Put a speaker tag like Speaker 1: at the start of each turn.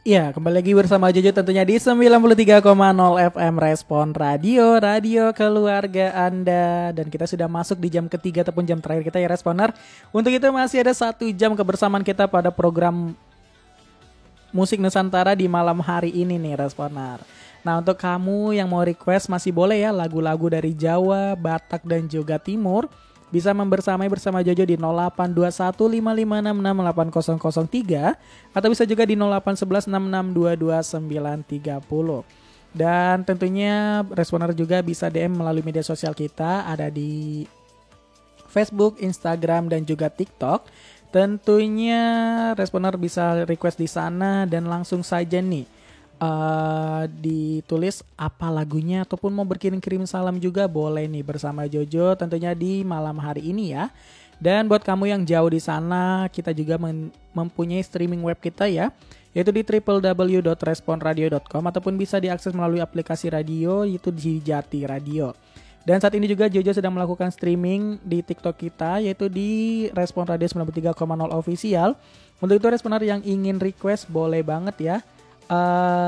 Speaker 1: Ya, kembali lagi bersama Jojo tentunya di 93,0 FM Respon Radio, radio keluarga Anda. Dan kita sudah masuk di jam ketiga ataupun jam terakhir kita ya Responer. Untuk itu masih ada 1 jam kebersamaan kita pada program Musik Nusantara di malam hari ini nih Responer. Nah, untuk kamu yang mau request masih boleh ya lagu-lagu dari Jawa, Batak dan juga Timur. Bisa membersamai bersama Jojo di 082155668003 atau bisa juga di 081166222930. Dan tentunya Responer juga bisa DM melalui media sosial kita, ada di Facebook, Instagram dan juga TikTok. Tentunya Responer bisa request di sana dan langsung saja nih ditulis apa lagunya ataupun mau berkirim-kirim salam juga boleh nih bersama Jojo tentunya di malam hari ini ya. Dan buat kamu yang jauh di sana, kita juga mempunyai streaming web kita ya, yaitu di www.responradio.com ataupun bisa diakses melalui aplikasi radio yaitu di Jati Radio. Dan saat ini juga Jojo sedang melakukan streaming di TikTok kita yaitu di Respon Radio 93,0 Official. Untuk itu Responer yang ingin request boleh banget ya.